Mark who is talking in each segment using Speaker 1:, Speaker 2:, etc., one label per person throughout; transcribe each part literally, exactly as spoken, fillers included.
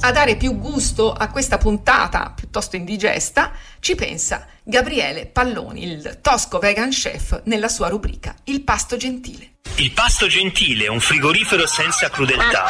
Speaker 1: A dare più gusto a questa puntata piuttosto indigesta ci pensa Gabriele Palloni, il tosco vegan chef, nella sua rubrica Il pasto gentile.
Speaker 2: Il pasto gentile è un frigorifero senza crudeltà.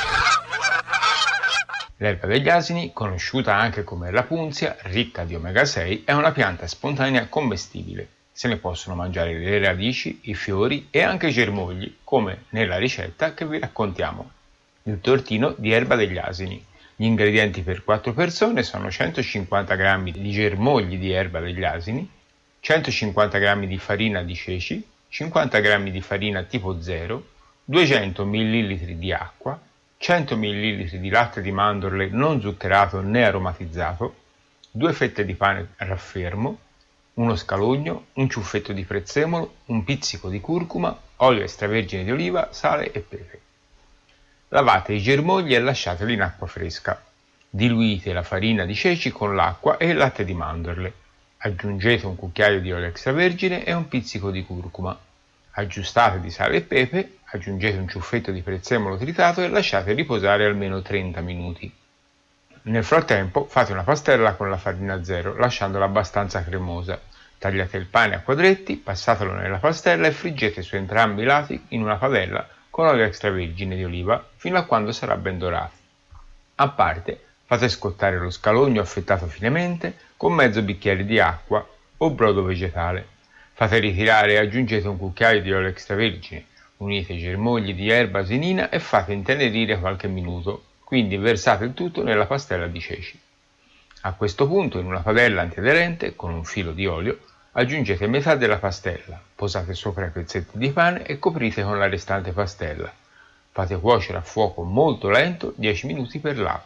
Speaker 3: L'erba degli asini, conosciuta anche come rapunzia, ricca di omega sei, è una pianta spontanea commestibile. Se ne possono mangiare le radici, i fiori e anche i germogli, come nella ricetta che vi raccontiamo. Il tortino di erba degli asini. Gli ingredienti per quattro persone sono centocinquanta grammi di germogli di erba degli asini, centocinquanta grammi di farina di ceci, cinquanta grammi di farina tipo zero, duecento millilitri di acqua, cento millilitri di latte di mandorle non zuccherato né aromatizzato, due fette di pane raffermo, uno scalogno, un ciuffetto di prezzemolo, un pizzico di curcuma, olio extravergine di oliva, sale e pepe. Lavate i germogli e lasciateli in acqua fresca. Diluite la farina di ceci con l'acqua e il latte di mandorle. Aggiungete un cucchiaio di olio extravergine e un pizzico di curcuma. Aggiustate di sale e pepe, aggiungete un ciuffetto di prezzemolo tritato e lasciate riposare almeno trenta minuti. Nel frattempo fate una pastella con la farina zero, lasciandola abbastanza cremosa. Tagliate il pane a quadretti, passatelo nella pastella e friggete su entrambi i lati in una padella con olio extravergine di oliva fino a quando sarà ben dorato. A parte, fate scottare lo scalogno affettato finemente con mezzo bicchiere di acqua o brodo vegetale. Fate ritirare e aggiungete un cucchiaio di olio extravergine. Unite i germogli di erba asinina e fate intenerire qualche minuto, quindi versate il tutto nella pastella di ceci. A questo punto, in una padella antiaderente con un filo di olio, aggiungete metà della pastella, posate sopra i pezzetti di pane e coprite con la restante pastella. Fate cuocere a fuoco molto lento dieci minuti per lato.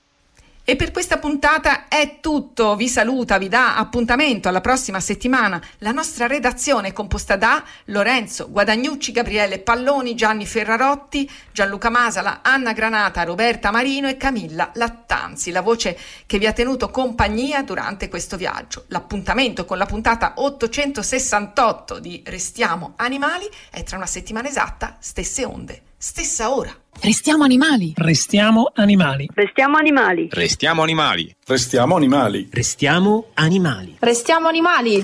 Speaker 1: E per questa puntata è tutto, vi saluta, vi dà appuntamento alla prossima settimana. La nostra redazione è composta da Lorenzo Guadagnucci, Gabriele Palloni, Gianni Ferrarotti, Gianluca Masala, Anna Granata, Roberta Marino e Camilla Lattanzi, la voce che vi ha tenuto compagnia durante questo viaggio. L'appuntamento con la puntata ottocentosessantotto di Restiamo Animali è tra una settimana esatta, stesse onde, stessa ora.
Speaker 4: Restiamo animali.
Speaker 5: Restiamo animali.
Speaker 6: Restiamo animali.
Speaker 7: Restiamo animali.
Speaker 8: Restiamo animali.
Speaker 7: Restiamo animali.
Speaker 4: Restiamo animali.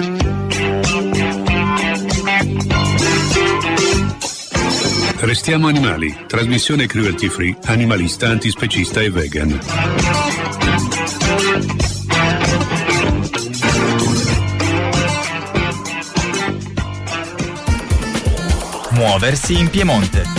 Speaker 9: Restiamo animali. Trasmissione cruelty free, animalista, antispecista e vegan.
Speaker 10: Muoversi in Piemonte.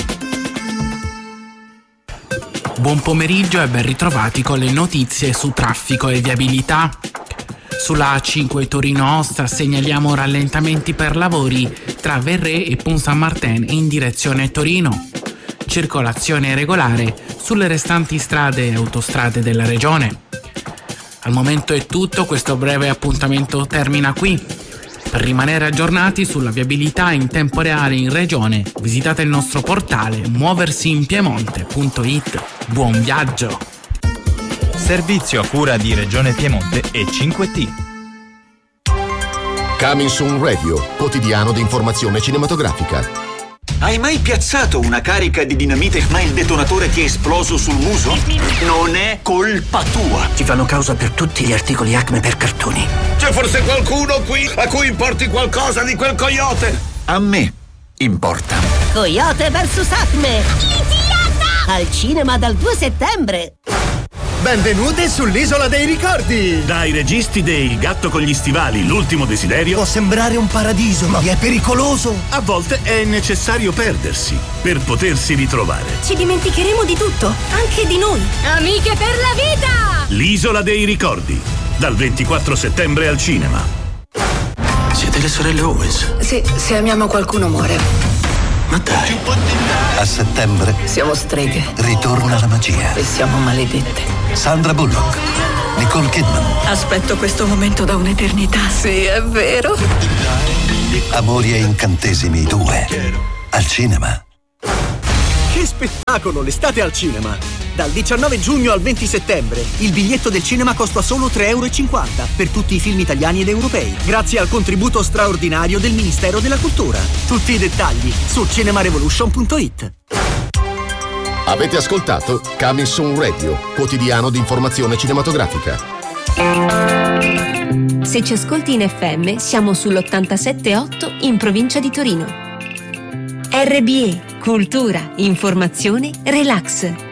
Speaker 11: Buon pomeriggio e ben ritrovati con le notizie su traffico e viabilità. Sulla A cinque Torino-Ostra segnaliamo rallentamenti per lavori tra Verré e Pont Saint-Martin in direzione Torino. Circolazione regolare sulle restanti strade e autostrade della regione. Al momento è tutto, questo breve appuntamento termina qui. Per rimanere aggiornati sulla viabilità in tempo reale in regione, visitate il nostro portale muoversi in piemonte punto it. Buon viaggio!
Speaker 10: Servizio a cura di Regione Piemonte e cinque T.
Speaker 12: Coming Soon Radio, quotidiano di informazione cinematografica.
Speaker 13: Hai mai piazzato una carica di dinamite ma il detonatore ti è esploso sul muso? Non è colpa tua.
Speaker 14: Ti fanno causa per tutti gli articoli Acme per cartoni.
Speaker 15: C'è forse qualcuno qui a cui importi qualcosa di quel coyote?
Speaker 13: A me importa.
Speaker 16: Coyote versus Acme. Litiata! Al cinema dal due settembre.
Speaker 17: Benvenute sull'Isola dei Ricordi!
Speaker 18: Dai registi dei Il gatto con gli stivali, l'ultimo desiderio.
Speaker 17: Può sembrare un paradiso, ma è pericoloso.
Speaker 18: A volte è necessario perdersi per potersi ritrovare.
Speaker 16: Ci dimenticheremo di tutto, anche di noi. Amiche per la vita!
Speaker 18: L'Isola dei Ricordi, dal ventiquattro settembre al cinema.
Speaker 14: Siete le sorelle Owens?
Speaker 19: Sì, se amiamo qualcuno muore.
Speaker 14: Ma dai.
Speaker 12: A settembre
Speaker 19: siamo streghe.
Speaker 12: Ritorna la magia.
Speaker 19: E siamo maledette.
Speaker 12: Sandra Bullock, Nicole Kidman.
Speaker 19: Aspetto questo momento da un'eternità. Sì, è vero.
Speaker 12: Amori e incantesimi due. Al cinema.
Speaker 17: Che spettacolo, l'estate al cinema! Dal diciannove giugno al venti settembre il biglietto del cinema costa solo tre e cinquanta euro per tutti i film italiani ed europei, grazie al contributo straordinario del Ministero della Cultura. Tutti i dettagli su cinema revolution punto it.
Speaker 12: Avete ascoltato Coming Soon Radio, quotidiano di informazione cinematografica.
Speaker 5: Se ci ascolti in F M, siamo sull'ottantasette virgola otto in provincia di Torino. R B E, cultura, informazione, relax.